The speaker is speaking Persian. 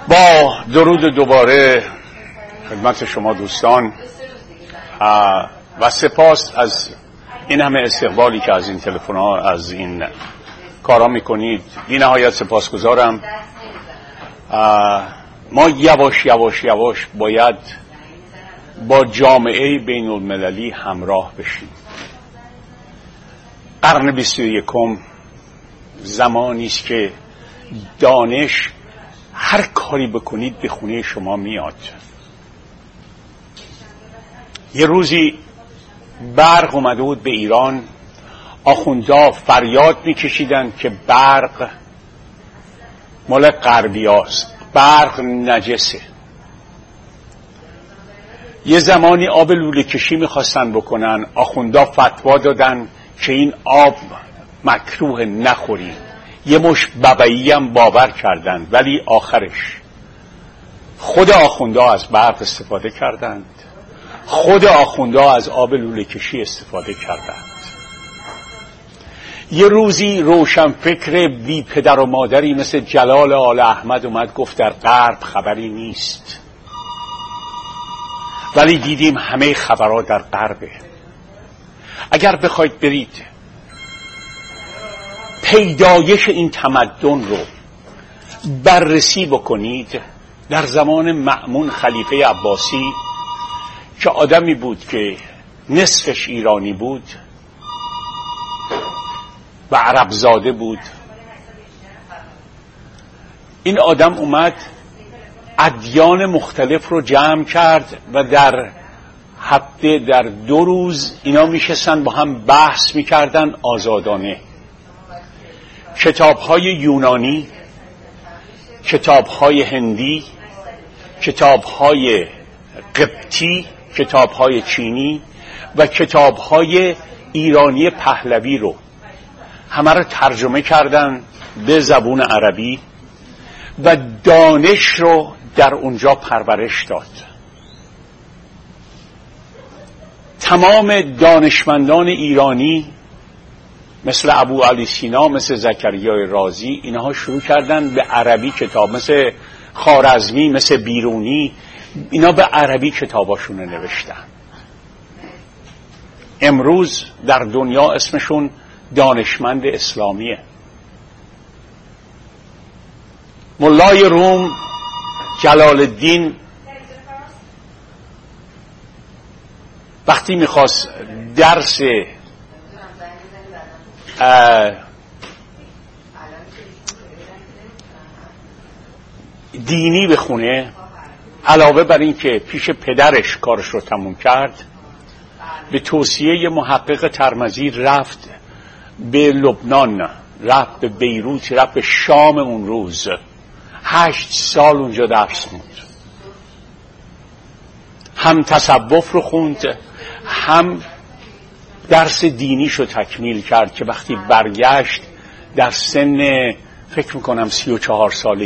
با درود دوباره خدمت شما دوستان و سپاس از این همه استقبالی که از این تلفن‌ها از این کارا میکنید. بی نهایت سپاسگزارم. ما یواش باید با جامعه بین المللی همراه بشیم. قرن 21 زمانی است که دانش هر کاری بکنید به خونه شما میاد. یه روزی برق اومده بود به ایران، آخوندا فریاد میکشیدن که برق مال غربیاست، برق نجسه. یه زمانی آب لوله کشی میخواستن بکنن، آخوندا فتوا دادن که این آب مکروه نخورید. یه مش ببعی هم باور کردند، ولی آخرش خود آخوندا از برق استفاده کردند، خود آخوندا از آب لوله کشی استفاده کردند. یه روزی روشنفکر بی پدر و مادری مثل جلال آل احمد اومد گفت در غرب خبری نیست، ولی دیدیم همه خبرها در غربه. اگر بخواید برید پیدایش این تمدن رو بررسی بکنید، در زمان مأمون خلیفه عباسی که آدمی بود که نصفش ایرانی بود و عرب زاده بود، این آدم اومد ادیان مختلف رو جمع کرد و در هفته در 2 روز اینا میشستن با هم بحث میکردن آزادانه. کتاب‌های یونانی، کتاب‌های هندی، کتاب‌های قبطی، کتاب‌های چینی و کتاب‌های ایرانی پهلوی رو همه رو ترجمه کردن به زبون عربی و دانش رو در اونجا پرورش داد. تمام دانشمندان ایرانی مثل ابو علی سینا، مثل زکریای رازی، اینها شروع کردن به عربی کتاب، مثل خوارزمی، مثل بیرونی، اینا به عربی کتاباشون نوشتن. امروز در دنیا اسمشون دانشمند اسلامیه. ملای روم جلال الدین وقتی میخواست درس دینی بخونه، علاوه بر این که پیش پدرش کارش رو تموم کرد، به توصیه محقق ترمذی رفت به لبنان، رفت به بیروت، رفت به شام. اون روز 8 سال اونجا درس خوند، هم تصوف رو خوند، هم درس دینیشو تکمیل کرد که وقتی برگشت در سن فکر میکنم 34 سالگی